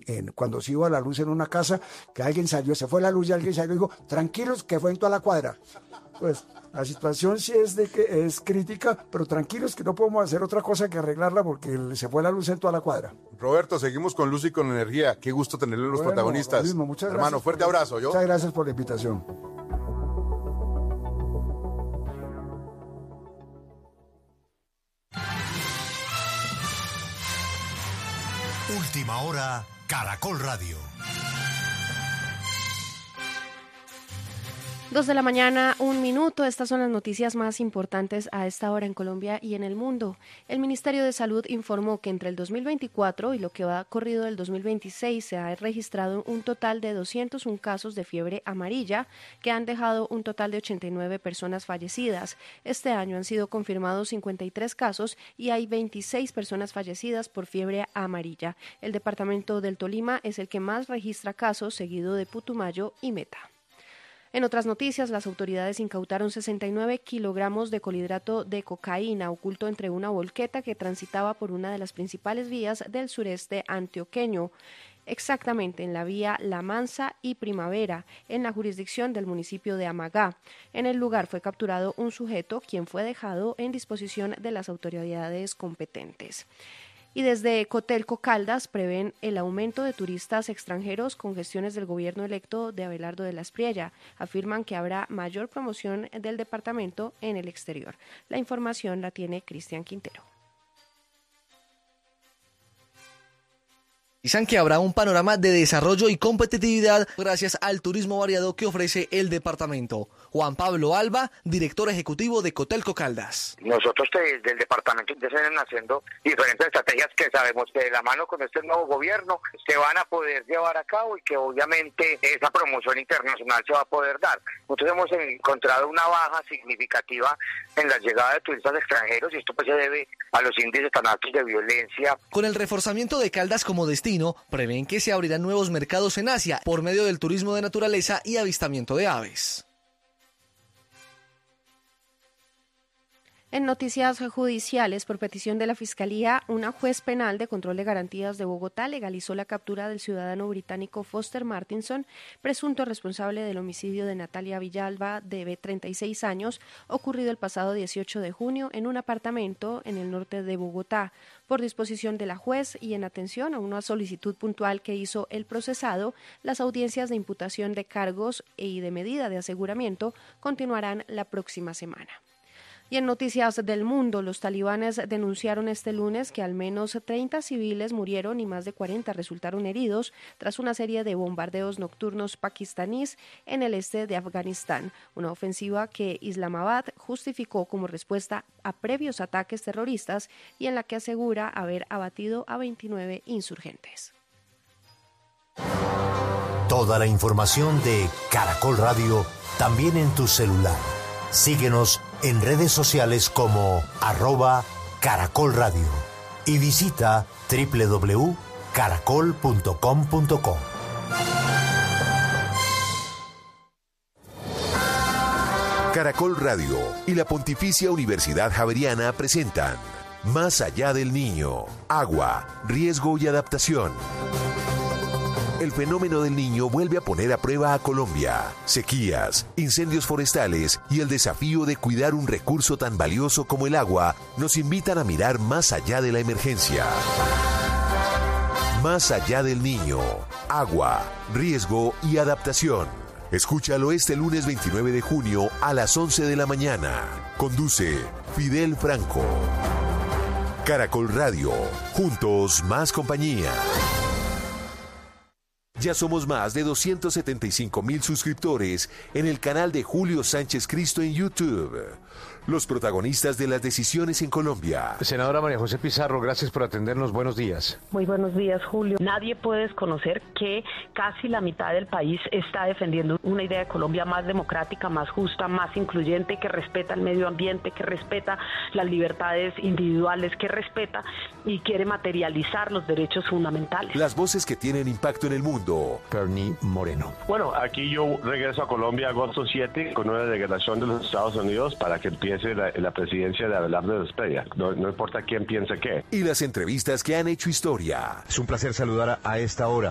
cuando se iba la luz en una casa, que alguien salió, se fue la luz y alguien salió y dijo, tranquilos, que fue en toda la cuadra. Pues la situación sí es de que es crítica, pero tranquilos que no podemos hacer otra cosa que arreglarla porque se fue la luz en toda la cuadra. Roberto, seguimos con luz y con energía. Qué gusto tenerle los protagonistas. Mismo, muchas gracias. Hermano, fuerte abrazo. Muchas gracias por la invitación. Última hora, Caracol Radio. 2:01 a.m. Estas son las noticias más importantes a esta hora en Colombia y en el mundo. El Ministerio de Salud informó que entre el 2024 y lo que va corrido del 2026 se ha registrado un total de 201 casos de fiebre amarilla que han dejado un total de 89 personas fallecidas. Este año han sido confirmados 53 casos y hay 26 personas fallecidas por fiebre amarilla. El departamento del Tolima es el que más registra casos, seguido de Putumayo y Meta. En otras noticias, las autoridades incautaron 69 kilogramos de clorhidrato de cocaína oculto entre una volqueta que transitaba por una de las principales vías del sureste antioqueño, exactamente en la vía La Mansa y Primavera, en la jurisdicción del municipio de Amagá. En el lugar fue capturado un sujeto, quien fue dejado en disposición de las autoridades competentes. Y desde Cotelco Caldas prevén el aumento de turistas extranjeros con gestiones del gobierno electo de Abelardo de la Espriella. Afirman que habrá mayor promoción del departamento en el exterior. La información la tiene Cristian Quintero. Dicen que habrá un panorama de desarrollo y competitividad gracias al turismo variado que ofrece el departamento. Juan Pablo Alba, director ejecutivo de Cotelco Caldas. Nosotros desde el departamento ya se vienen haciendo diferentes estrategias que sabemos que de la mano con este nuevo gobierno se van a poder llevar a cabo y que obviamente esa promoción internacional se va a poder dar. Nosotros hemos encontrado una baja significativa en la llegada de turistas extranjeros y esto pues se debe a los índices tan altos de violencia. Con el reforzamiento de Caldas como destino, prevén que se abrirán nuevos mercados en Asia por medio del turismo de naturaleza y avistamiento de aves. En noticias judiciales, por petición de la Fiscalía, una juez penal de control de garantías de Bogotá legalizó la captura del ciudadano británico Foster Martinson, presunto responsable del homicidio de Natalia Villalba, de 36 años, ocurrido el pasado 18 de junio en un apartamento en el norte de Bogotá. Por disposición de la juez y en atención a una solicitud puntual que hizo el procesado, las audiencias de imputación de cargos y de medida de aseguramiento continuarán la próxima semana. Y en noticias del mundo, los talibanes denunciaron este lunes que al menos 30 civiles murieron y más de 40 resultaron heridos tras una serie de bombardeos nocturnos pakistaníes en el este de Afganistán, una ofensiva que Islamabad justificó como respuesta a previos ataques terroristas y en la que asegura haber abatido a 29 insurgentes. Toda la información de Caracol Radio también en tu celular. Síguenos en redes sociales como @Caracol Radio y visita www.caracol.com.co. Caracol Radio y la Pontificia Universidad Javeriana presentan Más allá del niño, agua, riesgo y adaptación. El fenómeno del Niño vuelve a poner a prueba a Colombia. Sequías, incendios forestales y el desafío de cuidar un recurso tan valioso como el agua nos invitan a mirar más allá de la emergencia. Más allá del Niño, agua, riesgo y adaptación. Escúchalo este lunes 29 de junio a las 11 de la mañana. Conduce Fidel Franco. Caracol Radio. Juntos, más compañía. Ya somos más de 275,000 suscriptores en el canal de Julio Sánchez Cristo en YouTube. Los protagonistas de las decisiones en Colombia. Senadora María José Pizarro, gracias por atendernos. Buenos días. Muy buenos días, Julio. Nadie puede desconocer que casi la mitad del país está defendiendo una idea de Colombia más democrática, más justa, más incluyente, que respeta el medio ambiente, que respeta las libertades individuales, que respeta y quiere materializar los derechos fundamentales. Las voces que tienen impacto en el mundo. Bernie Moreno. Bueno, aquí yo regreso a Colombia agosto 7 con una delegación de los Estados Unidos para que empiece la presidencia de Abelardo de la Espriella. No importa quién piense qué. Y las entrevistas que han hecho historia. Es un placer saludar a esta hora